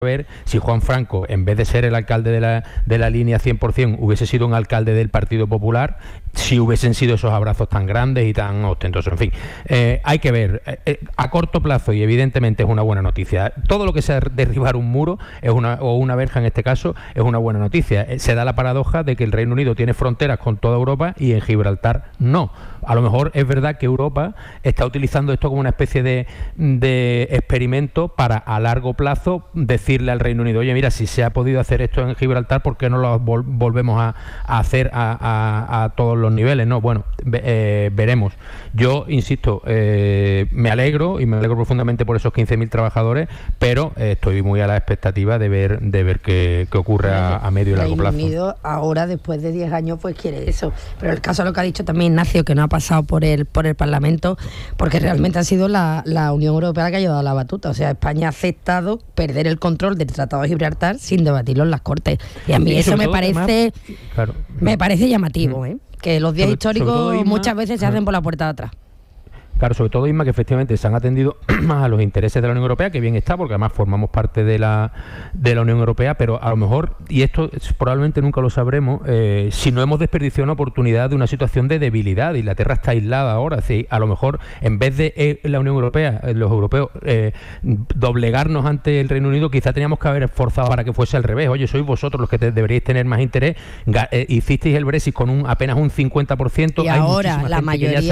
ver si Juan Franco, en vez de ser el alcalde de la línea 100%, hubiese sido un alcalde del Partido Popular, si hubiesen sido esos abrazos tan grandes y tan ostentosos. En fin, hay que ver. A corto plazo, y evidentemente es una buena noticia, todo lo que sea derribar un muro o una verja en este caso es una buena noticia. Se da la paradoja de que el Reino Unido tiene fronteras con toda Europa y en Gibraltar no. A lo mejor es verdad que Europa está utilizando esto como una especie de experimento para a largo plazo decirle al Reino Unido: oye, mira, si se ha podido hacer esto en Gibraltar, ¿por qué no lo volvemos a hacer a todos los niveles? No, bueno, veremos. Yo insisto, me alegro profundamente por esos 15.000 trabajadores, pero estoy muy a la expectativa de ver qué ocurre a medio y largo plazo. Reino Unido ahora, después de 10 años, pues quiere eso. Pero el caso de lo que ha dicho también Ignacio, que no ha pasado por el Parlamento, porque realmente ha sido la Unión Europea la que ha llevado la batuta. O sea, España ha aceptado perder el control del Tratado de Gibraltar sin debatirlo en las Cortes. Y a mí eso me parece, claro, me parece llamativo, que los días históricos muchas veces se hacen por la puerta de atrás. Claro, sobre todo, Isma, que efectivamente se han atendido más a los intereses de la Unión Europea, que bien está, porque además formamos parte de la Unión Europea, pero a lo mejor, y esto probablemente nunca lo sabremos, si no hemos desperdiciado una oportunidad de una situación de debilidad. Inglaterra está aislada ahora, ¿sí? A lo mejor, en vez de la Unión Europea, los europeos, doblegarnos ante el Reino Unido, quizá teníamos que haber esforzado para que fuese al revés. Oye, sois vosotros los que deberíais tener más interés. Hicisteis el Brexit con apenas un 50%. Y ahora la mayoría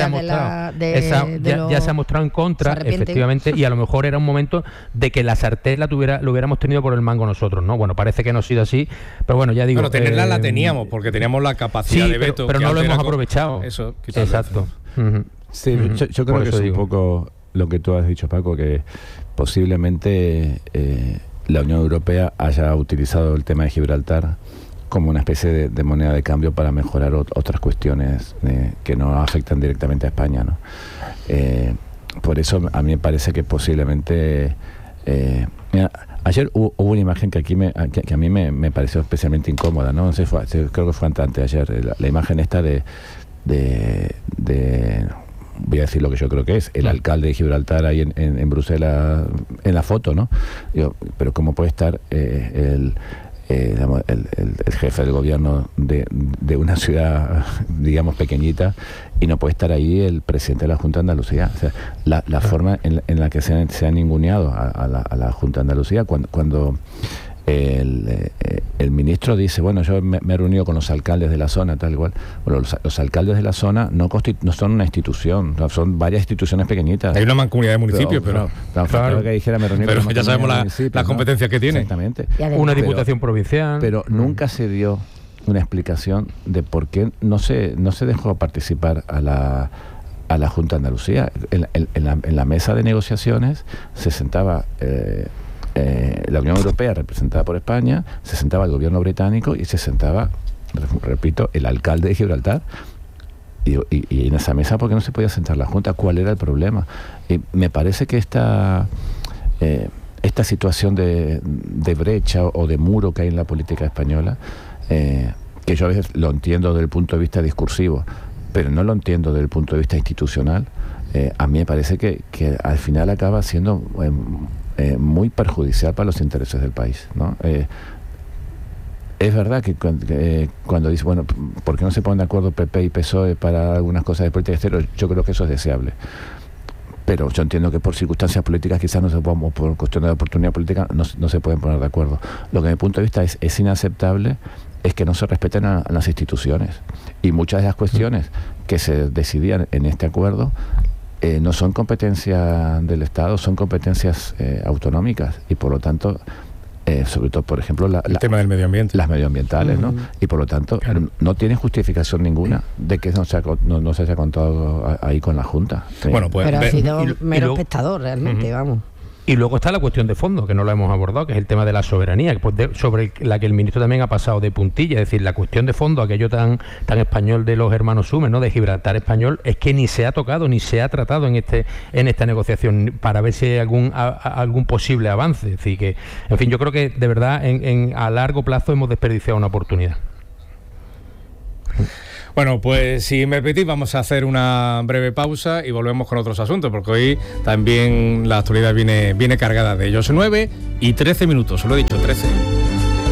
ya se ha mostrado en contra, efectivamente, y a lo mejor era un momento de que la sartén lo hubiéramos tenido por el mango nosotros, ¿no? Bueno, parece que no ha sido así, pero bueno, ya digo... Bueno, tenerla la teníamos, porque teníamos la capacidad de veto. Pero no lo hemos aprovechado. Eso, exacto. Sí, yo creo que es un poco lo que tú has dicho, Paco, que posiblemente la Unión Europea haya utilizado el tema de Gibraltar como una especie de moneda de cambio para mejorar otras cuestiones que no afectan directamente a España, ¿no? Por eso a mí me parece que posiblemente... mira, ayer hubo una imagen que a mí me pareció especialmente incómoda, ¿no? Creo que fue antes de ayer, la imagen esta de voy a decir lo que yo creo que es el alcalde de Gibraltar ahí en Bruselas en la foto, ¿no? Pero ¿cómo puede estar el jefe del gobierno de una ciudad, digamos, pequeñita, y no puede estar ahí el presidente de la Junta de Andalucía? O sea, la forma en la que se han ninguneado a la Junta de Andalucía cuando el ministro dice: bueno, yo me he reunido con los alcaldes de la zona, tal igual. Bueno, los alcaldes de la zona no son una institución, son varias instituciones pequeñitas. Hay una mancomunidad de municipios, pero que dijera, me reuní pero ya sabemos las competencias que tiene. Exactamente. Una diputación provincial. Pero nunca se dio una explicación de por qué no se dejó participar a la Junta de Andalucía. En la mesa de negociaciones se sentaba la Unión Europea, representada por España, se sentaba el gobierno británico y se sentaba, repito, el alcalde de Gibraltar. Y en esa mesa, ¿por qué no se podía sentar la Junta? ¿Cuál era el problema? Me parece que esta situación de brecha o de muro que hay en la política española, que yo a veces lo entiendo desde el punto de vista discursivo, pero no lo entiendo desde el punto de vista institucional, a mí me parece que al final acaba siendo muy perjudicial para los intereses del país, ¿no? Es verdad que cuando dice, bueno, ¿por qué no se ponen de acuerdo PP y PSOE para algunas cosas de política exterior? Yo creo que eso es deseable. Pero yo entiendo que por circunstancias políticas quizás no se puedan, o por cuestiones de oportunidad política, no se pueden poner de acuerdo. Lo que desde mi punto de vista es inaceptable es que no se respeten a las instituciones. Y muchas de las cuestiones que se decidían en este acuerdo no son competencias del Estado, son competencias autonómicas, y por lo tanto, sobre todo, por ejemplo, el tema del medio ambiente, las medioambientales, ¿no? Y por lo tanto, claro, no tiene justificación ninguna de que no se haya contado ahí con la Junta. Bueno, pues, pero ha sido mero espectador realmente, vamos. Y luego está la cuestión de fondo, que no la hemos abordado, que es el tema de la soberanía, sobre la que el ministro también ha pasado de puntilla. Es decir, la cuestión de fondo, aquello tan español de los hermanos Sumer, ¿no?, de Gibraltar español, es que ni se ha tocado ni se ha tratado en esta negociación para ver si hay algún posible avance. Es decir, que, en fin, yo creo que de verdad a largo plazo hemos desperdiciado una oportunidad. Bueno, pues si me permitís vamos a hacer una breve pausa y volvemos con otros asuntos, porque hoy también la actualidad viene cargada de ellos. 9:13, lo he dicho, 13.